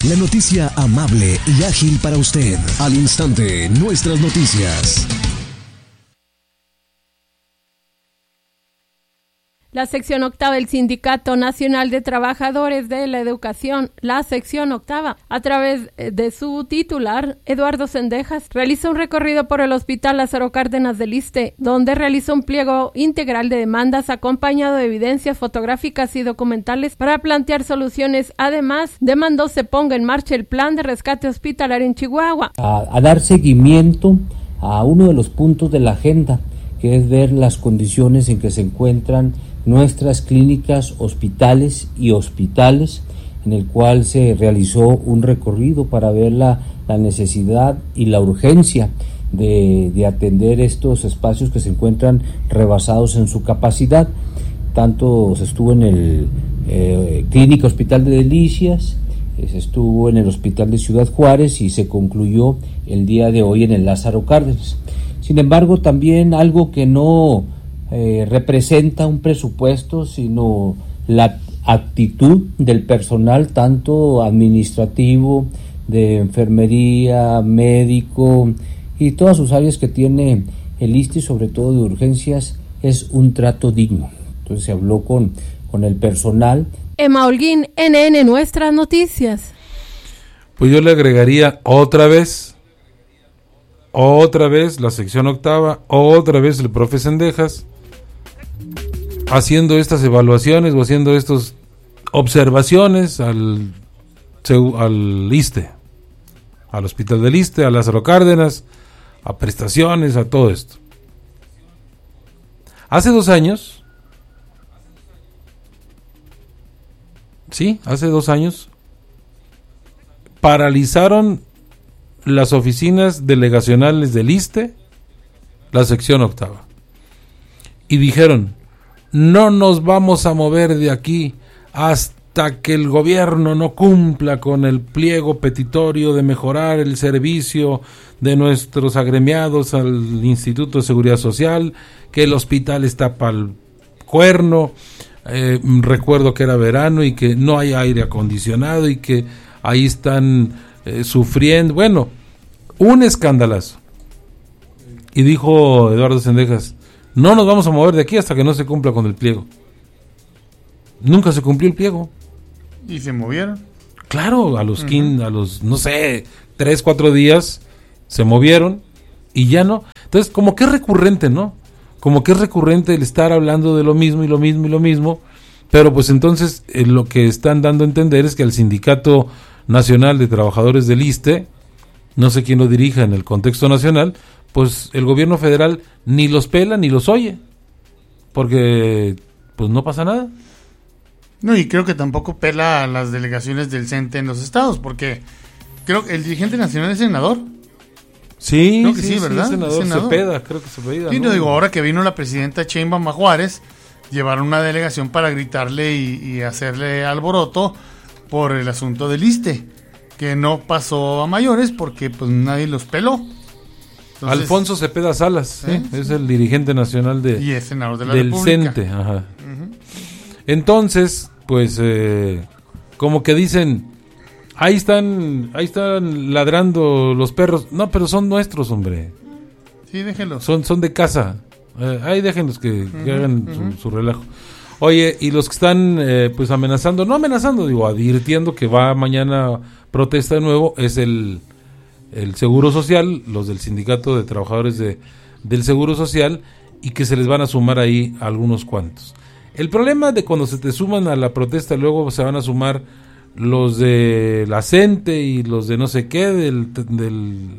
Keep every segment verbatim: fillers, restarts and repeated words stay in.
La noticia amable y ágil para usted. Al instante, nuestras noticias. La sección octava del Sindicato Nacional de Trabajadores de la Educación, la sección octava, a través de su titular, Eduardo Cendejas, realizó un recorrido por el Hospital Lázaro Cárdenas del Iste, donde realizó un pliego integral de demandas acompañado de evidencias fotográficas y documentales para plantear soluciones. Además, demandó se ponga en marcha el plan de rescate hospitalario en Chihuahua. A, a dar seguimiento a uno de los puntos de la agenda, que es ver las condiciones en que se encuentran nuestras clínicas, hospitales y hospitales, en el cual se realizó un recorrido para ver la, la necesidad y la urgencia de, de atender estos espacios que se encuentran rebasados en su capacidad. Tanto se estuvo en el eh, Clínica Hospital de Delicias, se estuvo en el Hospital de Ciudad Juárez y se concluyó el día de hoy en el Lázaro Cárdenas. Sin embargo, también algo que no eh, representa un presupuesto, sino la actitud del personal, tanto administrativo, de enfermería, médico y todas sus áreas que tiene el Iste, sobre todo de urgencias, es un trato digno. Entonces se habló con, con el personal. Emma Holguín, N N Nuestras Noticias. Pues yo le agregaría otra vez, otra vez la sección octava, otra vez el profe Cendejas, haciendo estas evaluaciones o haciendo estas observaciones al, al Iste, al Hospital del Iste, a Lázaro Cárdenas, a prestaciones, a todo esto. Hace dos años, sí, hace dos años, paralizaron las oficinas delegacionales del Iste, la sección octava, y dijeron: no nos vamos a mover de aquí hasta que el gobierno no cumpla con el pliego petitorio de mejorar el servicio de nuestros agremiados al Instituto de Seguridad Social, que el hospital está para el cuerno, eh, recuerdo que era verano y que no hay aire acondicionado y que ahí están eh, sufriendo, bueno, un escandalazo. Y dijo Eduardo Cendejas: no nos vamos a mover de aquí hasta que no se cumpla con el pliego. Nunca se cumplió el pliego. ¿Y se movieron? Claro, a los, uh-huh. quin, a los no sé, tres, cuatro días se movieron y ya no. Entonces, como que es recurrente, ¿no? Como que es recurrente el estar hablando de lo mismo y lo mismo y lo mismo, pero pues entonces eh, lo que están dando a entender es que el Sindicato Nacional de Trabajadores del Iste, no sé quién lo dirija en el contexto nacional, pues el gobierno federal ni los pela ni los oye, porque pues no pasa nada. No, y creo que tampoco pela a las delegaciones del C E N T E en los estados, porque creo que el dirigente nacional es senador. Sí, creo que sí, sí, ¿verdad? Sí, senador, senador. Cepeda, creo que Cepeda. Sí, ¿no? no digo, ahora que vino la presidenta Sheinbaum a Juárez, llevaron una delegación para gritarle y, y hacerle alboroto por el asunto del Iste, que no pasó a mayores porque pues nadie los peló. Entonces, Alfonso Cepeda Salas, ¿sí? ¿eh? Es el dirigente nacional de, y es senador de la del República. C E N T E, ajá. Uh-huh. Entonces, pues, eh, como que dicen, ahí están, ahí están ladrando los perros. No, pero son nuestros, hombre. Sí, déjenlos. Son, son de casa. Eh, ahí déjenlos que, uh-huh, que hagan uh-huh. su, su relajo. Oye, y los que están, eh, pues, amenazando, no amenazando, digo, advirtiendo que va mañana protesta de nuevo, es el... el Seguro Social, los del Sindicato de Trabajadores de, del Seguro Social, y que se les van a sumar ahí algunos cuantos. El problema de cuando se te suman a la protesta, luego se van a sumar los de la C E N T E y los de no sé qué, del, del,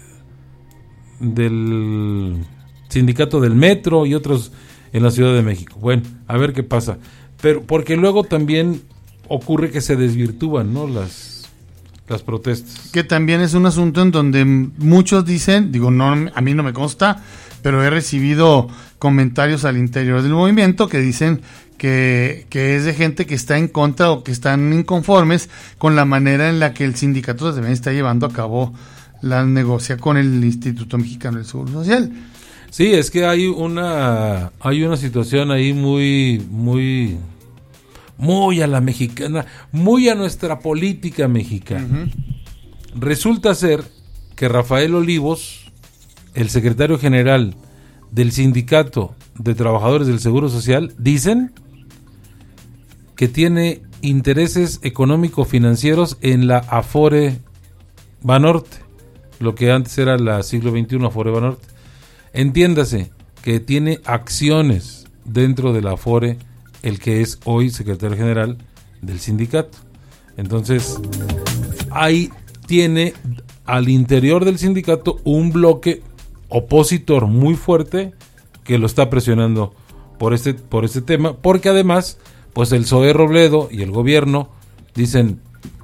del Sindicato del Metro y otros en la Ciudad de México. Bueno, a ver qué pasa. Pero porque luego también ocurre que se desvirtúan, ¿no?, las las protestas. Que también es un asunto en donde muchos dicen, digo, no, a mí no me consta, pero he recibido comentarios al interior del movimiento que dicen que, que es de gente que está en contra o que están inconformes con la manera en la que el sindicato también está llevando a cabo la negocia con el Instituto Mexicano del Seguro Social. Sí, es que hay una hay una situación ahí muy muy muy a la mexicana, muy a nuestra política mexicana. Uh-huh. Resulta ser que Rafael Olivos, el secretario general del Sindicato de Trabajadores del Seguro Social, dicen que tiene intereses económico-financieros en la Afore Banorte, lo que antes era la siglo veintiuno Afore Banorte. Entiéndase que tiene acciones dentro de la Afore, el que es hoy secretario general del sindicato. Entonces, ahí tiene al interior del sindicato un bloque opositor muy fuerte que lo está presionando por este, por este tema, porque además, pues el Zoé Robledo y el gobierno dicen,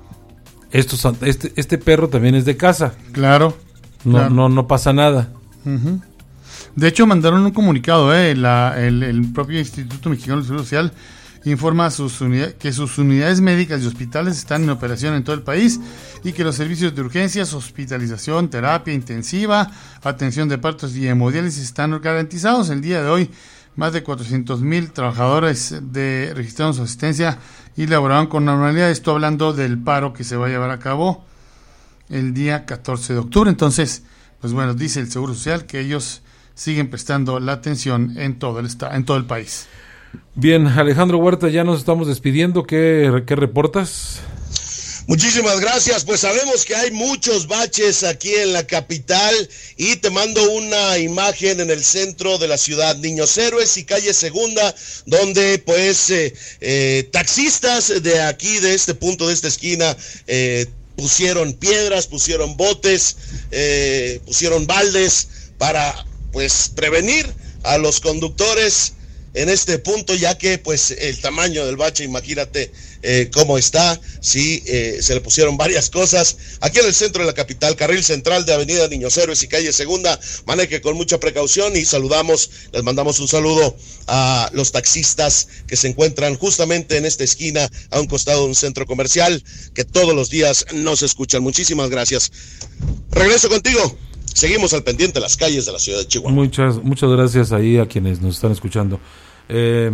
estos, este, este perro también es de casa. Claro. No, claro. no, no pasa nada. Uh-huh. De hecho, mandaron un comunicado, eh, la, el, el propio Instituto Mexicano de Seguro Social informa sus unidades, que sus unidades médicas y hospitales están en operación en todo el país y que los servicios de urgencias, hospitalización, terapia intensiva, atención de partos y hemodiálisis están garantizados. El día de hoy, más de cuatrocientos mil trabajadores de registraron su asistencia y laboraron con normalidad. Esto hablando del paro que se va a llevar a cabo el día catorce de octubre. Entonces, pues bueno, dice el Seguro Social que ellos siguen prestando la atención en todo el esta- en todo el país. Bien, Alejandro Huerta, ya nos estamos despidiendo. ¿Qué, qué reportas? Muchísimas gracias, pues sabemos que hay muchos baches aquí en la capital y te mando una imagen en el centro de la ciudad, Niños Héroes y calle Segunda, donde pues eh, eh, taxistas de aquí, de este punto, de esta esquina, eh, pusieron piedras, pusieron botes, eh, pusieron baldes para pues prevenir a los conductores en este punto, ya que pues el tamaño del bache, imagínate eh, cómo está, sí, eh, se le pusieron varias cosas. Aquí en el centro de la capital, carril central de avenida Niños Héroes y calle Segunda, maneje con mucha precaución y saludamos, les mandamos un saludo a los taxistas que se encuentran justamente en esta esquina, a un costado de un centro comercial, que todos los días nos escuchan. Muchísimas gracias. Regreso contigo. Seguimos al pendiente de las calles de la ciudad de Chihuahua. Muchas, muchas gracias ahí a quienes nos están escuchando. Eh,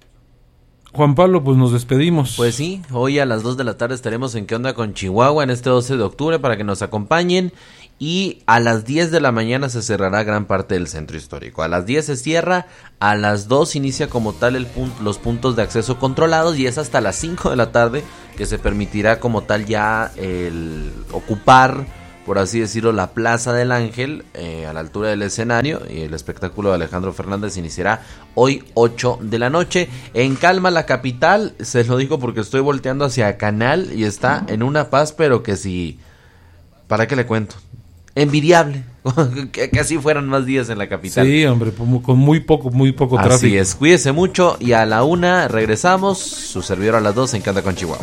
Juan Pablo, pues nos despedimos. Pues sí, hoy a las dos de la tarde estaremos en ¿Qué onda con Chihuahua? En este doce de octubre para que nos acompañen. Y a las diez de la mañana se cerrará gran parte del centro histórico. A las diez se cierra, a las dos inicia como tal el punto, los puntos de acceso controlados y es hasta las cinco de la tarde que se permitirá como tal ya el ocupar, por así decirlo, la Plaza del Ángel, eh, a la altura del escenario, y el espectáculo de Alejandro Fernández iniciará hoy ocho de la noche. En calma la capital, se lo digo porque estoy volteando hacia Canal y está en una paz, pero que si, ¿para qué le cuento? Envidiable, que, que así fueran más días en la capital. Sí, hombre, con muy poco, muy poco tráfico. Así es, cuídese mucho y a la una regresamos, su servidor a las dos en ¿Qué onda con Chihuahua?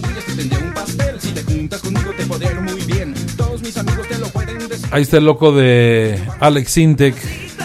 Ahí está el loco de Alex Sintek.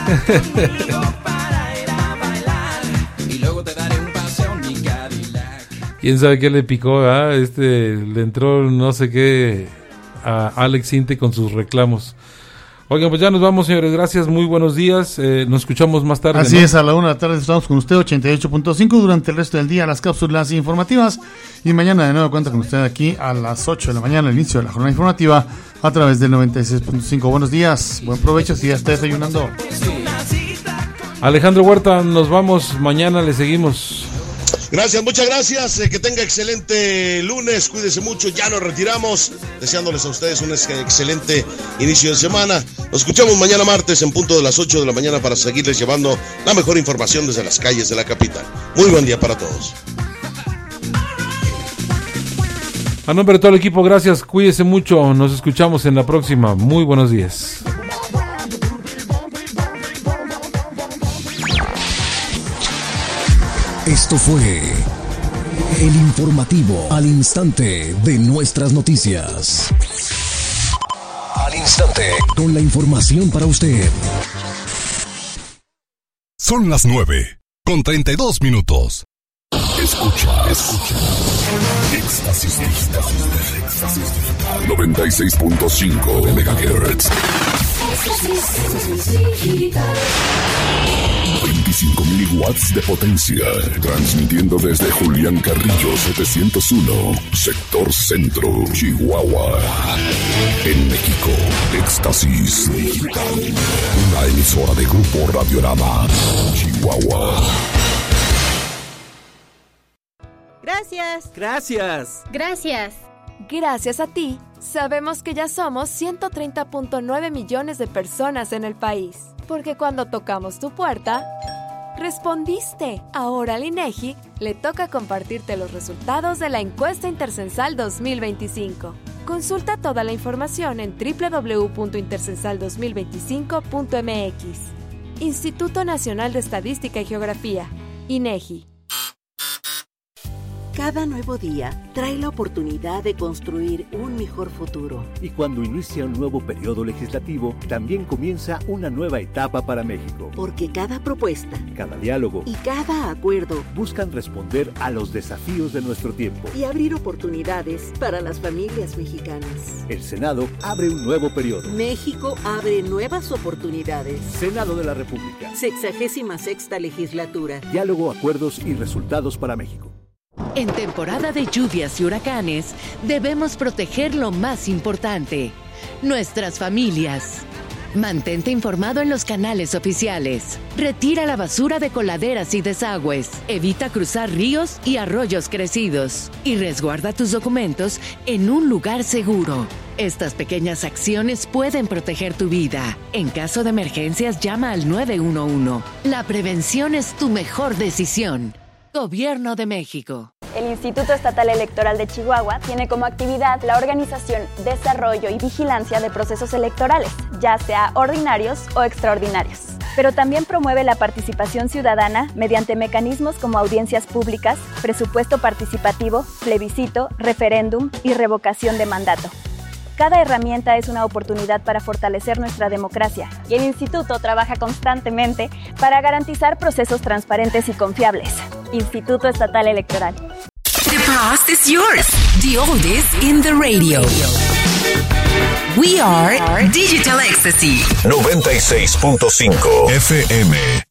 ¿Quién sabe qué le picó? ¿Ah? Este, le entró no sé qué a Alex Sintek con sus reclamos. Oigan, pues ya nos vamos, señores. Gracias, muy buenos días. Eh, nos escuchamos más tarde. Así ¿no? es, a la una de la tarde estamos con usted, ochenta y ocho punto cinco, durante el resto del día las cápsulas informativas. Y mañana de nuevo cuenta con usted aquí a las ocho de la mañana, al inicio de la jornada informativa, a través del noventa y seis punto cinco. Buenos días, buen provecho si ya está desayunando. Alejandro Huerta, nos vamos. Mañana le seguimos. Gracias, muchas gracias, eh, que tenga excelente lunes, cuídese mucho, ya nos retiramos, deseándoles a ustedes un excelente inicio de semana. Nos escuchamos mañana martes en punto de las ocho de la mañana para seguirles llevando la mejor información desde las calles de la capital. Muy buen día para todos. A nombre de todo el equipo, gracias, cuídese mucho, nos escuchamos en la próxima. Muy buenos días. Esto fue el informativo al instante de nuestras noticias. Al instante, con la información para usted. Son las nueve, con treinta y dos minutos. Escucha, escucha. Éxtasis digital. Éxtasis digital. noventa y seis punto cinco de megahertz. Éxtasis digital. veinticinco mil watts de potencia, transmitiendo desde Julián Carrillo setecientos uno, sector centro, Chihuahua. En México, Éxtasis Digital, una emisora de Grupo Radiorama, Chihuahua. Gracias. Gracias. Gracias. Gracias a ti, sabemos que ya somos ciento treinta punto nueve millones de personas en el país. Porque cuando tocamos tu puerta, respondiste. Ahora al INEGI le toca compartirte los resultados de la encuesta intercensal dos mil veinticinco. Consulta toda la información en doble u doble u doble u punto intercensal dos mil veinticinco punto m x. Instituto Nacional de Estadística y Geografía, INEGI. Cada nuevo día trae la oportunidad de construir un mejor futuro. Y cuando inicia un nuevo periodo legislativo, también comienza una nueva etapa para México. Porque cada propuesta, cada diálogo y cada acuerdo buscan responder a los desafíos de nuestro tiempo y abrir oportunidades para las familias mexicanas. El Senado abre un nuevo periodo. México abre nuevas oportunidades. Senado de la República. Sexagésima sexta legislatura. Diálogo, acuerdos y resultados para México. En temporada de lluvias y huracanes, debemos proteger lo más importante, nuestras familias. Mantente informado en los canales oficiales. Retira la basura de coladeras y desagües. Evita cruzar ríos y arroyos crecidos. Y resguarda tus documentos en un lugar seguro. Estas pequeñas acciones pueden proteger tu vida. En caso de emergencias, llama al nueve uno uno. La prevención es tu mejor decisión. Gobierno de México. El Instituto Estatal Electoral de Chihuahua tiene como actividad la organización, desarrollo y vigilancia de procesos electorales, ya sea ordinarios o extraordinarios. Pero también promueve la participación ciudadana mediante mecanismos como audiencias públicas, presupuesto participativo, plebiscito, referéndum y revocación de mandato. Cada herramienta es una oportunidad para fortalecer nuestra democracia y el Instituto trabaja constantemente para garantizar procesos transparentes y confiables. Instituto Estatal Electoral. The past is yours. The oldest in the radio. We are Digital Ecstasy. noventa y seis punto cinco F M.